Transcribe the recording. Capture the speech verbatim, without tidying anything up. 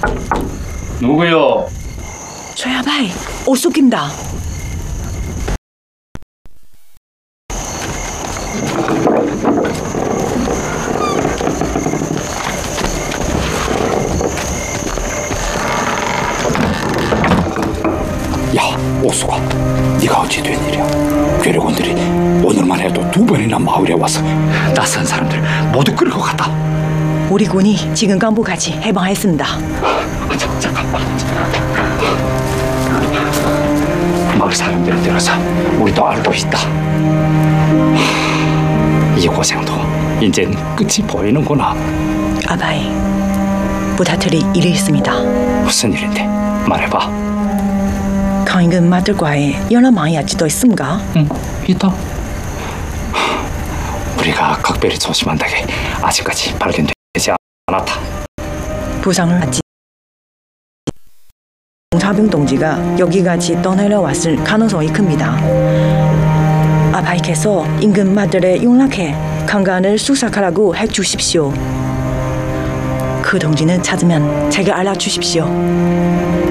누구요? 최아바이, 오숙입니다. 야, 오수가, 네가 어찌 된 일이야? 괴뢰군들이 오늘만 해도 두 번이나 마을에 와서 낯선 사람들 모두 끌고 갔다. 우리 군이 지금 강부같이 해방했습니다. 아, 잠, 잠깐만. 마을 사람들이 들어서 우리도 알고 있다. 이 고생도 이젠 끝이 보이는구나. 아바이, 부탁드릴 일이 있습니다. 무슨 일인데? 말해봐. 강인근 마들과의 연락망이 아직도 있습니까? 응, 있다. 우리가 각별히 조심한다게 아직까지 발견되지 않았다. 부상을 받지 차병 동지가 여기까지 떠내려왔을 가능성이 큽니다. 아바이께서 인근 마들에 연락해 강간을 수색하라고 해주십시오. 그 동지는 찾으면 제가 알려주십시오.